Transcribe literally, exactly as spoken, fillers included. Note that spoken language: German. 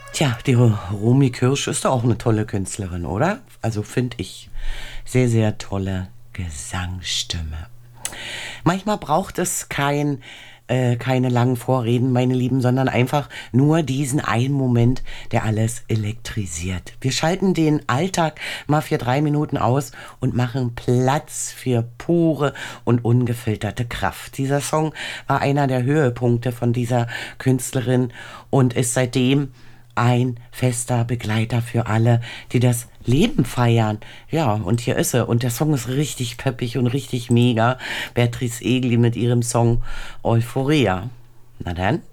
Tja, die Romy Kirsch ist doch auch eine tolle Künstlerin, oder? Also finde ich sehr, sehr tolle Gesangsstimme. Manchmal braucht es kein, äh, keine langen Vorreden, meine Lieben, sondern einfach nur diesen einen Moment, der alles elektrisiert. Wir schalten den Alltag mal für drei Minuten aus und machen Platz für pure und ungefilterte Kraft. Dieser Song war einer der Höhepunkte von dieser Künstlerin und ist seitdem ein fester Begleiter für alle, die das Leben feiern. Ja, und hier ist sie. Und der Song ist richtig peppig und richtig mega. Beatrice Egli mit ihrem Song Euphoria. Na dann.